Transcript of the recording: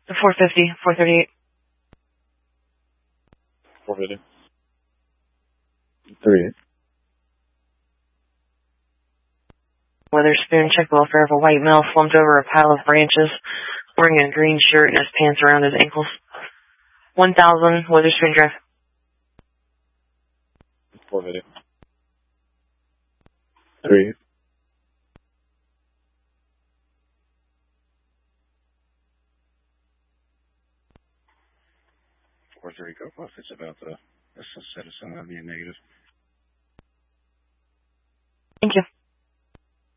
450, 438. 450. 38. Witherspoon, check the welfare of a white male slumped over a pile of branches, wearing a green shirt and his pants around his ankles. 1000, Witherspoon Drive. 450. 3. Go off. It's about the citizen being negative. Thank you.